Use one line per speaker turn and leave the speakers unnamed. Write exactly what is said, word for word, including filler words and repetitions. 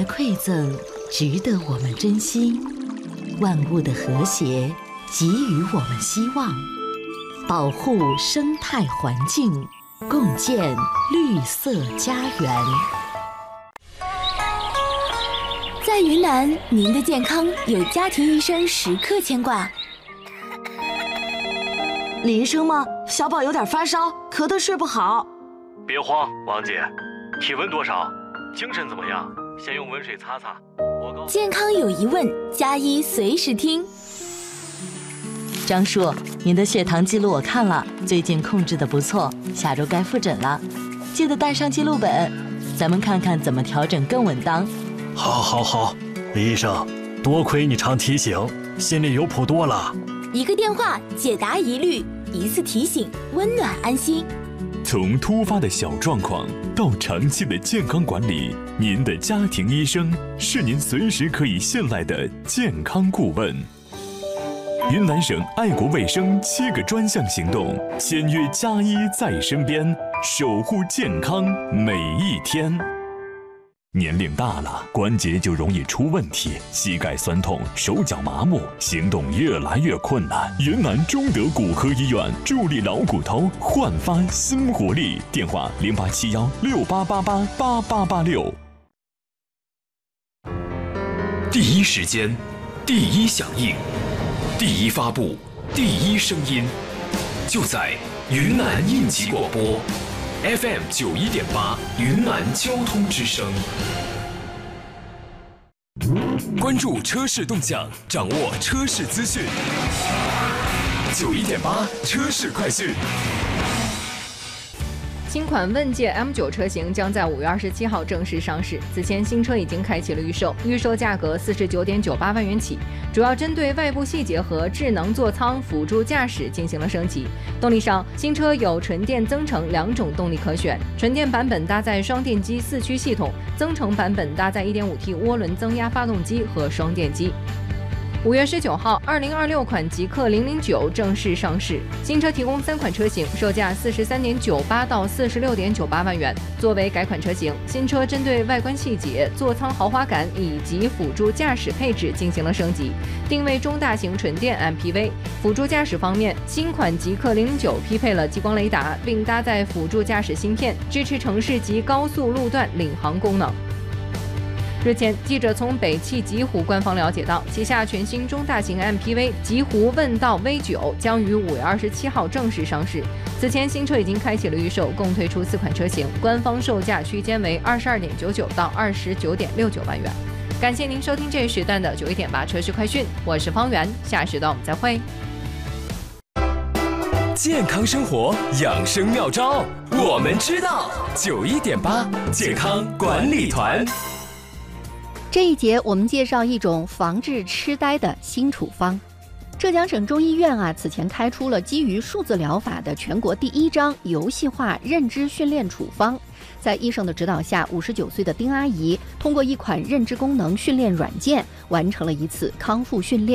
的馈赠值得我们珍惜，万物的和谐给予我们希望，保护生态环境，共建绿色家园。
在云南，您的健康有家庭医生时刻牵挂。
李医生吗？小宝有点发烧，咳得睡不好。
别慌，王姐，体温多少？精神怎么样？先用温水擦擦。我
健康有疑问，加医随时听。
张叔，您的血糖记录我看了，最近控制的不错，下周该复诊了，记得带上记录本，咱们看看怎么调整更稳当。
好，好，好，李医生，多亏你常提醒，心里有谱多了。
一个电话解答疑虑，一次提醒温暖安心。
从突发的小状况到长期的健康管理，您的家庭医生是您随时可以信赖的健康顾问。云南省爱国卫生七个专项行动，签约加医在身边，守护健康每一天。年龄大了，关节就容易出问题，膝盖酸痛，手脚麻木，行动越来越困难。云南中德骨科医院助力老骨头焕发新活力，电话零八七幺六八八八八八八六。
第一时间，第一响应，第一发布，第一声音，就在云南应急广播。F M 九一点八，云南交通之声。关注车市动向，掌握车市资讯。九一点八车市快讯。
新款问界 M 九 车型将在五月二十七号正式上市。此前新车已经开启了预售，预售价格四十九点九八万元起，主要针对外部细节和智能座舱、辅助驾驶进行了升级。动力上，新车有纯电增程两种动力可选，纯电版本搭载双电机四驱系统，增程版本搭载 一点五 T 涡轮增压发动机和双电机。五月十九号，二零二六款极氪零零九正式上市。新车提供三款车型，售价四十三点九八到四十六点九八万元。作为改款车型，新车针对外观细节、座舱豪华感以及辅助驾驶配置进行了升级，定位中大型纯电 M P V。辅助驾驶方面，新款极氪零零九匹配了激光雷达，并搭载辅助驾驶芯片，支持城市及高速路段领航功能。日前，记者从北汽极狐官方了解到，旗下全新中大型 M P V 极狐问道 V 九 将于五月二十七号正式上市。此前，新车已经开启了预售，共推出四款车型，官方售价区间为二十二点九九到二十九点六九万元。感谢您收听这一时段的九一点八车市快讯，我是方圆，下时段我们再会。
健康生活养生妙招，我们知道。九一点八健康管理团。
这一节我们介绍一种防治痴呆的新处方。浙江省中医院啊，此前开出了基于数字疗法的全国第一张游戏化认知训练处方。在医生的指导下，五十九岁的丁阿姨通过一款认知功能训练软件，完成了一次康复训练。